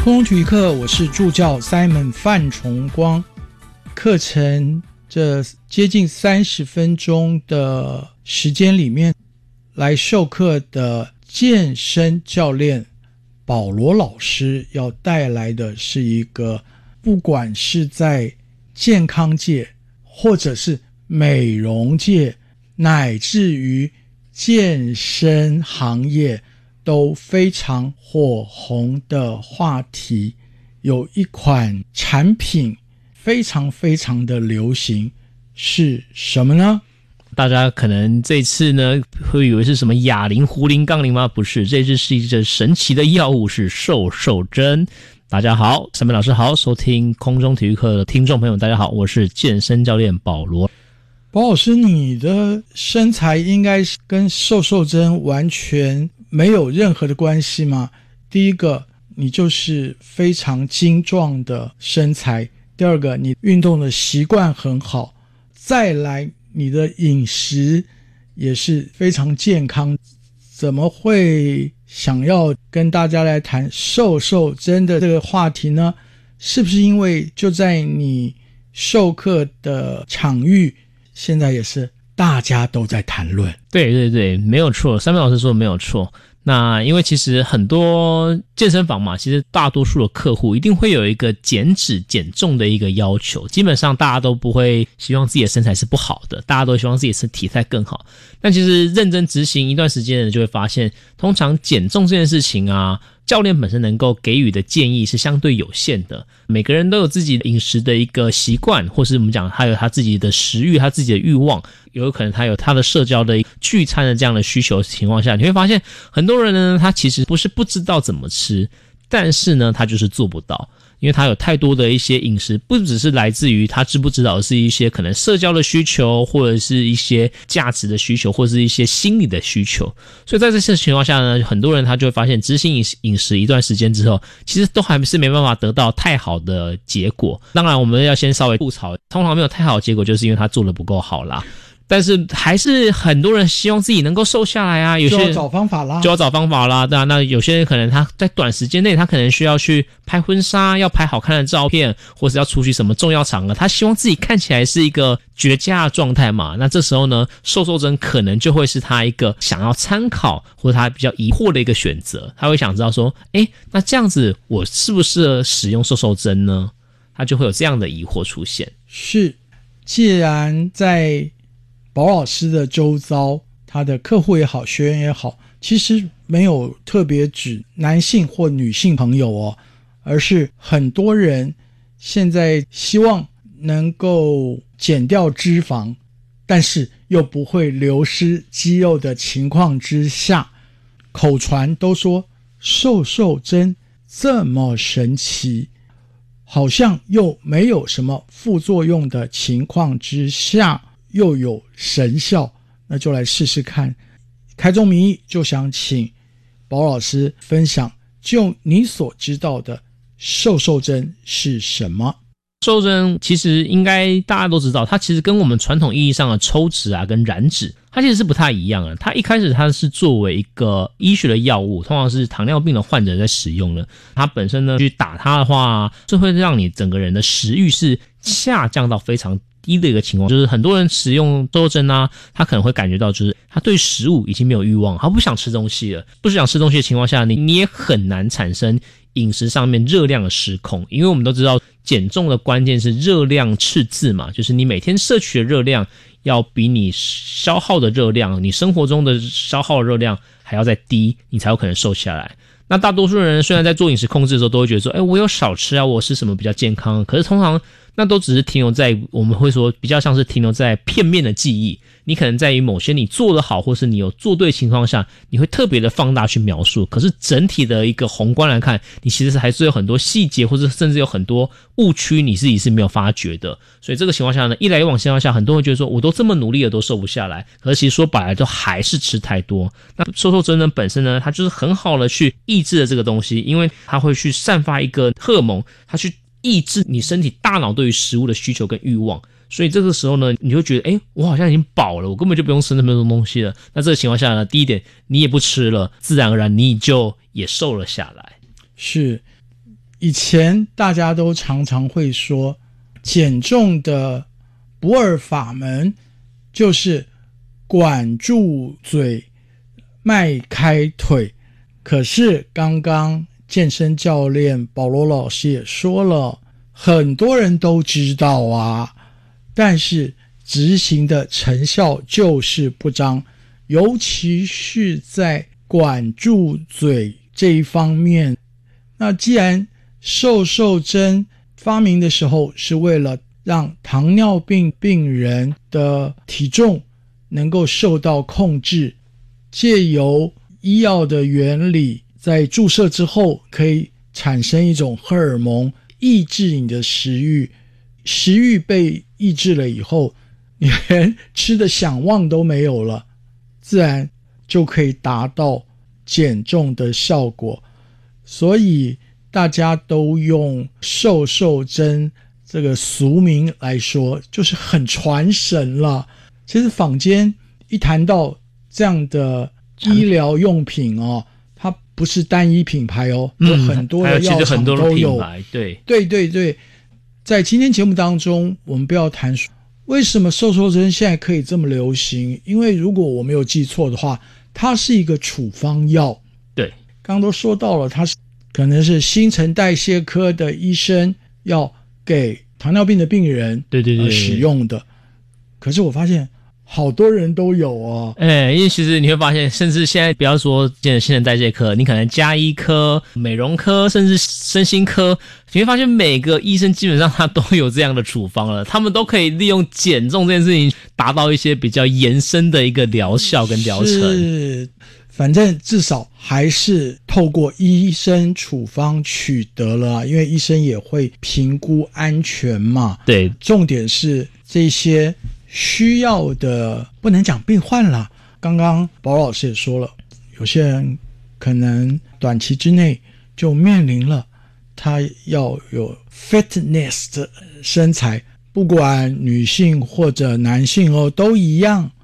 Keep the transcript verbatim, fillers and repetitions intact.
空中体育课，我是助教 Simon 范崇光。课程这接近三十分钟的时间里面，来授课的健身教练保罗老师要带来的是一个，不管是在健康界，或者是美容界，乃至于健身行业都非常火红的话题。有一款产品非常非常的流行，是什么呢？ 大家可能这次呢会以为是什么哑铃、壶铃、杠铃吗？不是，这次是一个神奇的药物，是瘦瘦针。大家好，三本老师好，收听空中体育课的听众朋友大家好，我是健身教练保罗。 保老师，你的身材应该是跟瘦瘦针完全没有任何的关系吗？第一个，你就是非常精壮的身材；第二个，你运动的习惯很好；再来，你的饮食也是非常健康。怎么会想要跟大家来谈瘦瘦针的这个话题呢？是不是因为就在你授课的场域，现在也是大家都在谈论？ 对对对，没有错，三本老师说的没有错。那因为其实很多健身房嘛，其实大多数的客户一定会有一个减脂减重的一个要求，基本上大家都不会希望自己的身材是不好的，大家都希望自己的体态更好。但其实认真执行一段时间的就会发现，通常减重这件事情啊，教练本身能够给予的建议是相对有限的。每个人都有自己饮食的一个习惯，或是我们讲他有他自己的食欲，他自己的欲望，有可能他有他的社交的聚餐的这样的需求情况下，你会发现很多人呢，他其实不是不知道怎么吃，但是呢他就是做不到，因为他有太多的一些饮食不只是来自于他知不知道，而是一些可能社交的需求，或者是一些价值的需求，或者是一些心理的需求。所以在这些情况下呢，很多人他就会发现执行饮食一段时间之后，其实都还是没办法得到太好的结果。当然我们要先稍微吐槽，通常没有太好的结果就是因为他做得不够好啦，但是还是很多人希望自己能够瘦下来啊，有些就要找方法啦， 就要找方法啦。对啊，那有些人可能他在短时间内，他可能需要去拍婚纱，要拍好看的照片，或是要出去什么重要场合，他希望自己看起来是一个绝佳的状态嘛。那这时候呢，瘦瘦针可能就会是他一个想要参考，或者他比较疑惑的一个选择。他会想知道说，诶，那这样子我适不适合使用瘦瘦针呢？他就会有这样的疑惑出现。 是，既然在保老师的周遭，他的客户也好，学员也好，其实没有特别指男性或女性朋友哦，而是很多人现在希望能够减掉脂肪，但是又不会流失肌肉的情况之下，口传都说瘦瘦针这么神奇，好像又没有什么副作用的情况之下，又有神效，那就来试试看。开宗明义就想请保老师分享，就你所知道的瘦瘦针是什么？ 瘦瘦针其实应该大家都知道，它其实跟我们传统意义上的抽脂啊跟燃脂，它其实是不太一样的。它一开始它是作为一个医学的药物，通常是糖尿病的患者在使用的。它本身呢去打它的话，是会让你整个人的食欲是下降到非常低的一个情况，就是很多人使用瘦瘦针啊，他可能会感觉到就是他对食物已经没有欲望，他不想吃东西了。不想吃东西的情况下，你你也很难产生饮食上面热量的失控，因为我们都知道减重的关键是热量赤字嘛，就是你每天摄取的热量要比你消耗的热量，你生活中的消耗的热量还要再低，你才有可能瘦下来。那大多数人虽然在做饮食控制的时候都会觉得说，诶，我有少吃啊，我吃什么比较健康，可是通常那都只是停留在，我们会说比较像是停留在片面的记忆。你可能在于某些你做得好，或是你有做对情况下，你会特别的放大去描述，可是整体的一个宏观来看，你其实还是有很多细节，或者甚至有很多误区你自己是没有发觉的。所以这个情况下呢，一来一往情况下，很多人会觉得说，我都这么努力了都瘦不下来，可是其实说白了都还是吃太多。那瘦瘦针呢本身呢，它就是很好的去抑制了这个东西，因为它会去散发一个荷尔蒙，它去抑制你身体大脑对于食物的需求跟欲望。所以这个时候呢，你就觉得，诶，我好像已经饱了，我根本就不用吃那么多东西了。那这个情况下呢，第一点，你也不吃了，自然而然你就也瘦了下来。 是， 以前大家都常常会说，减重的不二法门就是管住嘴，迈开腿。可是刚刚健身教练保罗老师也说了，很多人都知道啊，但是执行的成效就是不彰，尤其是在管住嘴这一方面。那既然瘦瘦针发明的时候是为了让糖尿病病人的体重能够受到控制，借由医药的原理，在注射之后可以产生一种荷尔蒙，抑制你的食欲，食欲被抑制了以后，你连吃的想望都没有了，自然就可以达到减重的效果。所以大家都用瘦瘦针这个俗名来说，就是很传神了。其实坊间一谈到这样的医疗用品哦，它不是单一品牌哦， 嗯、 有很多的药厂都有。 对对对对，在今天节目当中，我们不要谈说为什么瘦瘦针现在可以这么流行，因为如果我没有记错的话，它是一个处方药。 对， 刚刚都说到了，它是可能是新陈代谢科的医生要给糖尿病的病人对对 对, 对、呃、 使用的。可是我发现好多人都有哦， 哎，因为其实你会发现，甚至现在不要说新陈代谢科，你可能家医科、美容科，甚至身心科，你会发现每个医生基本上他都有这样的处方了，他们都可以利用减重这件事情，达到一些比较延伸的一个疗效跟疗程。 是，反正至少还是透过医生处方取得了，因为医生也会评估安全嘛。 对， 重点是这些需要的，不能讲病患啦，刚刚宝老师也说了，有些人可能短期之内就面临了他要有 fitness 的身材，不管女性或者男性哦都一样，